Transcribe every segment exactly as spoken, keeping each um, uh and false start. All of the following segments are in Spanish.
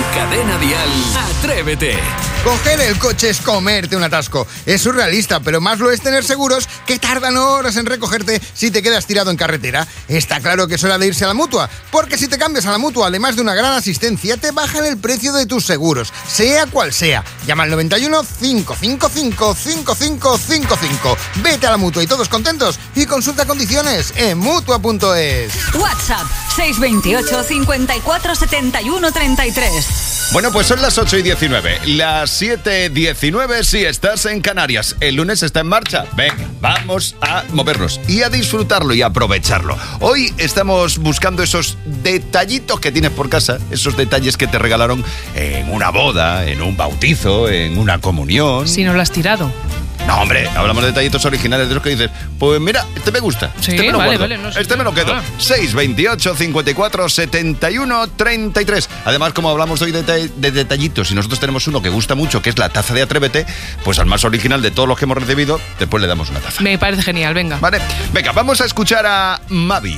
Cadena Dial, Atrévete. Coger el coche es comerte un atasco. Es surrealista, pero más lo es tener seguros que tardan horas en recogerte si te quedas tirado en carretera. Está claro que es hora de irse a la Mutua, porque si te cambias a la Mutua, además de una gran asistencia, te bajan el precio de tus seguros, sea cual sea. Llama al noventa y uno, cinco cinco cinco, cinco cinco cinco cinco. Vete a la Mutua y todos contentos y consulta condiciones en mutua punto es. WhatsApp seis dos ocho, cincuenta y cuatro, setenta y uno, treinta y tres. Bueno, pues son las ocho y diecinueve, las siete diecinueve si estás en Canarias. El lunes está en marcha. Venga, vamos a movernos y a disfrutarlo y a aprovecharlo. Hoy estamos buscando esos detallitos que tienes por casa, esos detalles que te regalaron en una boda, en un bautizo, en una comunión. Si no lo has tirado. No, hombre, hablamos de detallitos originales de los que dices, pues mira, este me gusta, sí, este me lo vale, guardo, vale, no sé, este me lo quedo. ah. seis veintiocho, cincuenta y cuatro, setenta y uno, treinta y tres. Además, como hablamos hoy de, deta- de detallitos y nosotros tenemos uno que gusta mucho, que es la taza de Atrévete, pues al más original de todos los que hemos recibido, después le damos una taza. Me parece genial, venga. Vale, venga, vamos a escuchar a Mavi.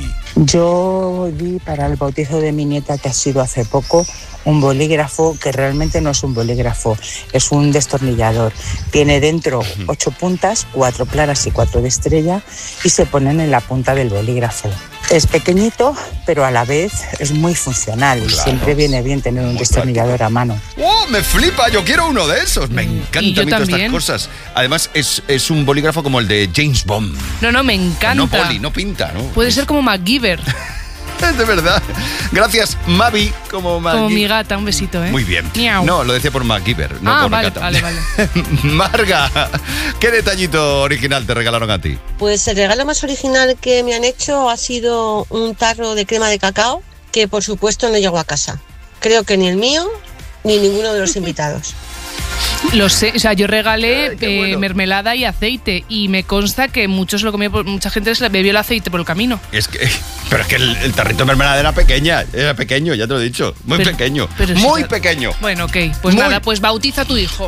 Yo vi para el bautizo de mi nieta, que ha sido hace poco, un bolígrafo que realmente no es un bolígrafo, es un destornillador. Tiene dentro ocho puntas, cuatro claras y cuatro de estrella, y se ponen en la punta del bolígrafo. Es pequeñito, pero a la vez es muy funcional. Claro. Siempre viene bien tener un Muy destornillador práctico. a mano. ¡Oh, me flipa! Yo quiero uno de esos. Me encanta Y yo a mí todas estas también. cosas. Además, es, es un bolígrafo como el de James Bond. No, no, me encanta. No poli, no pinta, ¿no? Puede ser como MacGyver, De verdad. Gracias, Mavi, como Maggie. como mi gata, un besito, ¿eh? Muy bien. Miau. No, lo decía por MacGyver, no ah, por vale, Gata. vale, vale. Marga, ¿qué detallito original te regalaron a ti? Pues el regalo más original que me han hecho ha sido un tarro de crema de cacao que por supuesto no llegó a casa. Creo que ni el mío ni ninguno de los invitados. Lo sé, o sea, yo regalé Ay, qué eh, bueno. mermelada y aceite y me consta que muchos lo comió, por- mucha gente se le bebió el aceite por el camino. Es que, pero es que el, el tarrito de mermelada era pequeña, era pequeño, ya te lo he dicho, muy Pero- pequeño, pero si muy ya- pequeño. Bueno, ok, pues Muy. nada, pues bautiza a tu hijo.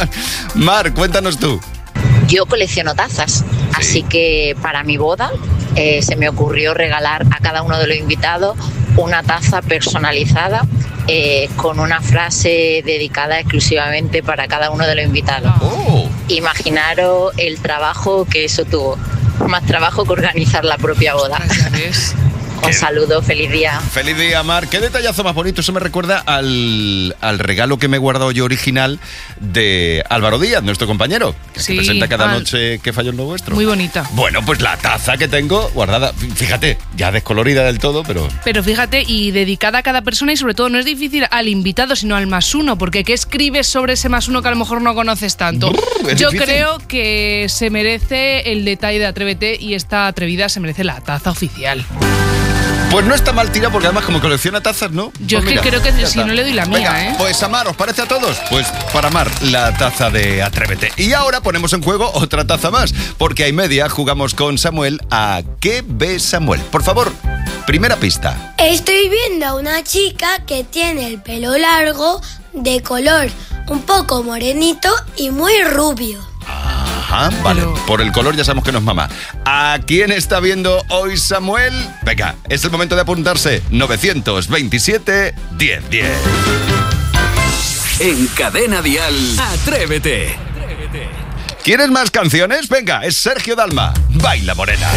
Mar, cuéntanos tú. Yo colecciono tazas, así que para mi boda eh, se me ocurrió regalar a cada uno de los invitados una taza personalizada eh, con una frase dedicada exclusivamente para cada uno de los invitados. Oh. Imaginaros el trabajo que eso tuvo, más trabajo que organizar la propia boda. Ya ves. Un saludo, feliz día. Feliz día, Mar. Qué detallazo más bonito. Eso me recuerda al, al regalo que me he guardado yo original de Álvaro Díaz, nuestro compañero, que se Sí, presenta cada Al- noche que falló en lo vuestro. Muy bonita. Bueno, pues la taza que tengo guardada, fíjate, ya descolorida del todo, pero... Pero fíjate, y dedicada a cada persona y sobre todo no es difícil al invitado, sino al más uno, porque ¿qué escribes sobre ese más uno que a lo mejor no conoces tanto? Brr, es Yo difícil. creo que se merece el detalle de Atrévete y esta atrevida se merece la taza oficial. Pues no está mal tirado porque además como colecciona tazas, ¿no? Yo Pues es que mira, creo que ya si está. no le doy la mía, Venga, ¿eh? Pues Amar, ¿os parece a todos? Pues para Amar, la taza de Atrévete. Y ahora ponemos en juego otra taza más, porque a y media jugamos con Samuel a ¿Qué ve Samuel? Por favor, primera pista. Estoy viendo a una chica que tiene el pelo largo, de color un poco morenito y muy rubio. Ajá, vale. Pero- Por el color ya sabemos que no es mamá. ¿A quién está viendo hoy Samuel? Venga, es el momento de apuntarse. novecientos veintisiete, diez diez. En Cadena Dial, Atrévete. ¿Quieres más canciones? Venga, es Sergio Dalma. Baila Morena.